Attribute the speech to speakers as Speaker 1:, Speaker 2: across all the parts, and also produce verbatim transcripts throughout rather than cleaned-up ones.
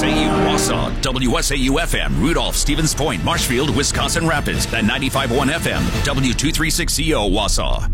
Speaker 1: S A U Wausau, W S A U F M, Rudolph, Stevens Point, Marshfield, Wisconsin Rapids, and ninety-five point one F M, W two thirty-six C O Wausau.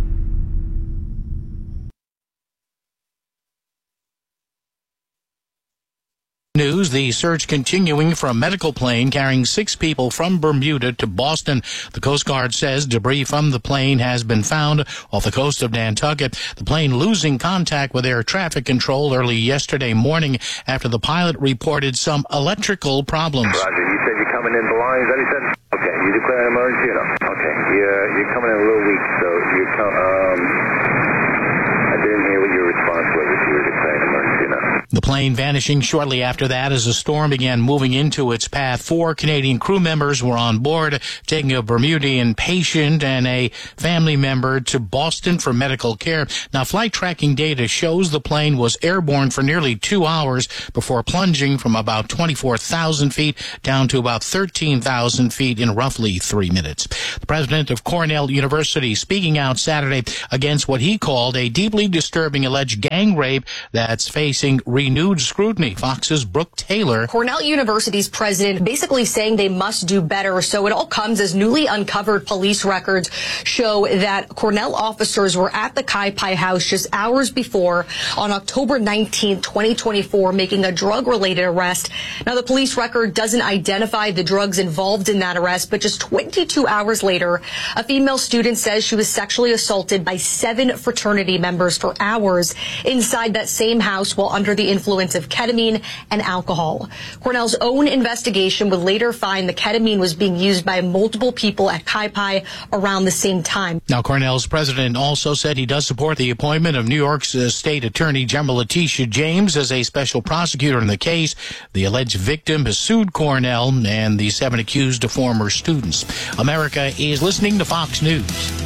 Speaker 2: News, the search continuing for a medical plane carrying six people from Bermuda to Boston. The Coast Guard says debris from the plane has been found off the coast of Nantucket. The plane losing contact with air traffic control early yesterday morning after the pilot reported some electrical problems.
Speaker 3: Roger, you said you're coming in blind, is that he said? Okay, you declare an emergency, you know? Okay, you're, you're coming in a little weak, so you come, um, I didn't hear what your response was if you were declaring an emergency, you know?
Speaker 2: The plane vanishing shortly after that as the storm began moving into its path. Four Canadian crew members were on board, taking a Bermudian patient and a family member to Boston for medical care. Now, flight tracking data shows the plane was airborne for nearly two hours before plunging from about twenty-four thousand feet down to about thirteen thousand feet in roughly three minutes. The president of Cornell University speaking out Saturday against what he called a deeply disturbing alleged gang rape that's facing renewed scrutiny. Fox's Brooke Taylor.
Speaker 4: Cornell University's president basically saying they must do better. So it all comes as newly uncovered police records show that Cornell officers were at the Kai Pai house just hours before on October nineteenth, twenty twenty-four, making a drug-related arrest. Now, the police record doesn't identify the drugs involved in that arrest, but just twenty-two hours later, a female student says she was sexually assaulted by seven fraternity members for hours inside that same house while under the influence of ketamine and alcohol. Cornell's own investigation would later find the ketamine was being used by multiple people at Kai Pai around the same time.
Speaker 2: Now, Cornell's president also said he does support the appointment of New York's uh, State Attorney General Letitia James as a special prosecutor in the case. The alleged victim has sued Cornell and the seven accused former students. America is listening to Fox News.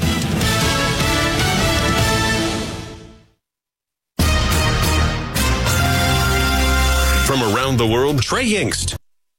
Speaker 5: From around the world, Trey Yingst.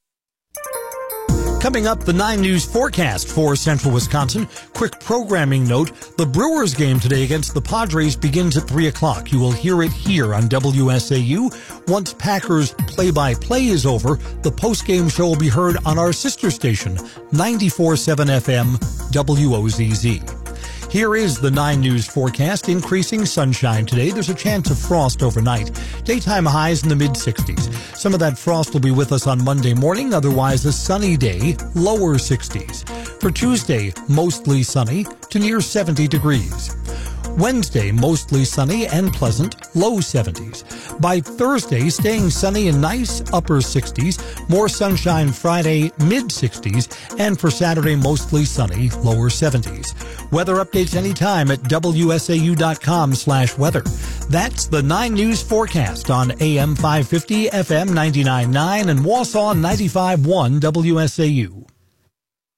Speaker 6: Coming up, the nine News forecast for Central Wisconsin. Quick programming note, the Brewers game today against the Padres begins at three o'clock. You will hear it here on W S A U. Once Packers play-by-play is over, the post-game show will be heard on our sister station, ninety-four point seven F M, W O Z Z. Here is the nine News forecast. Increasing sunshine today. There's a chance of frost overnight. Daytime highs in the mid-sixties. Some of that frost will be with us on Monday morning. Otherwise, a sunny day, lower sixties. For Tuesday, mostly sunny to near seventy degrees. Wednesday, mostly sunny and pleasant, low seventies. By Thursday, staying sunny and nice, upper sixties. More sunshine Friday, mid-sixties. And for Saturday, mostly sunny, lower seventies. Weather updates anytime at W S A U dot com slash weather. That's the nine News forecast on A M five fifty, F M ninety-nine point nine, and Wausau ninety-five point one W S A U.